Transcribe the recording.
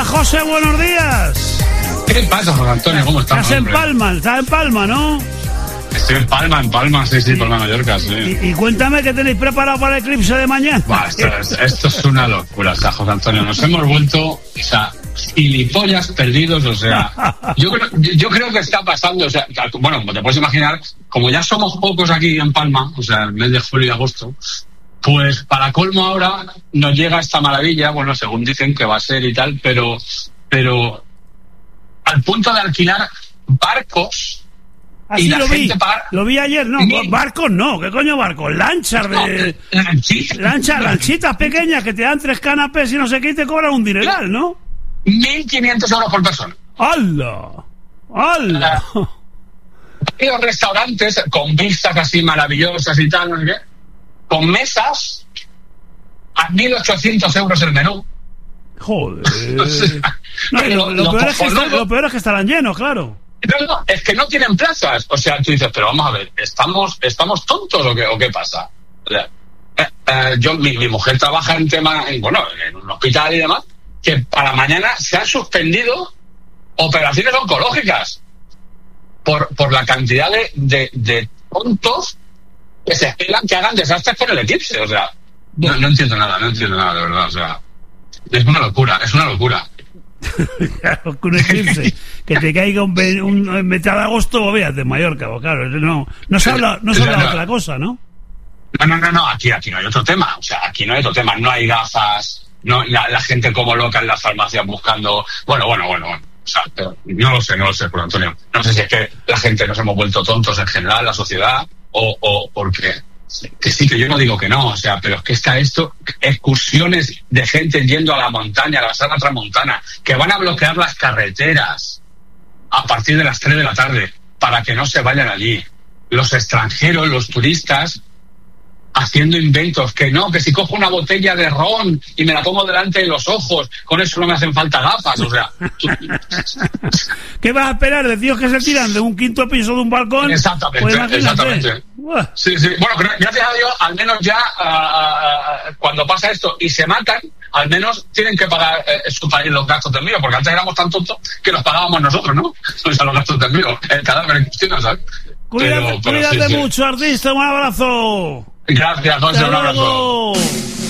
José, buenos días. ¿Qué pasa, José Antonio? ¿Cómo estás? Estás en Palma, ¿no? Estoy en Palma, sí, Palma, Mallorca, sí. Y cuéntame qué tenéis preparado para el eclipse de mañana. Esto es una locura, o sea, José Antonio, nos hemos vuelto, o sea, gilipollas perdidos, o sea, yo creo que está pasando, o sea, bueno, como te puedes imaginar, como ya somos pocos aquí en Palma, o sea, el mes de julio y agosto, pues para colmo ahora nos llega esta maravilla, bueno, según dicen que va a ser y tal, pero al punto de alquilar barcos. Así y la lo gente vi, pagar... lo vi ayer, no, barcos no, ¿qué coño barcos? Lanchas de... Lanchitas pequeñas que te dan 3 canapés y no sé qué y te cobran un dineral, ¿no? 1.500 euros por persona. ¡Hala! Los restaurantes con vistas así maravillosas y tal, no sé qué, con mesas a 1.800 euros el menú. Joder. O sea, no, lo peor es que estarán llenos, claro. No, es que no tienen plazas. O sea, tú dices, pero vamos a ver, ¿estamos tontos o qué pasa? O sea, mi mujer trabaja en un hospital y demás, que para mañana se han suspendido operaciones oncológicas por la cantidad de tontos que se esperan que hagan desastres con el eclipse. O sea, no entiendo nada, de verdad. O sea, es una locura. Claro, con un eclipse que te caiga un mitad de agosto, veas, de Mallorca, claro, no se habla otra cosa, ¿no? No, aquí no hay otro tema, o sea, aquí no hay otro tema, no hay gafas, no, la gente como loca en las farmacias buscando, bueno, o sea, pero no lo sé, por Antonio, no sé si es que la gente nos hemos vuelto tontos en general, la sociedad, o porque... Que sí, que yo no digo que no, o sea, pero es que está esto, excursiones de gente yendo a la montaña, a la Sala Tramontana, que van a bloquear las carreteras a partir de las 3 de la tarde para que no se vayan allí. Los extranjeros, los turistas, haciendo inventos, que si cojo una botella de ron y me la pongo delante de los ojos, con eso no me hacen falta gafas, o sea... ¿Qué vas a esperar de tíos que se tiran de un 5º piso de un balcón? Exactamente. Sí. Bueno, pero gracias a Dios, al menos ya cuando pasa esto y se matan, al menos tienen que pagar su país los gastos del mío, porque antes éramos tan tontos que los pagábamos nosotros, ¿no? O sea, los gastos del mío, el cadáver en cuestión, ¿sabes? Cuídate mucho, artista, un abrazo. Gracias, José, un abrazo.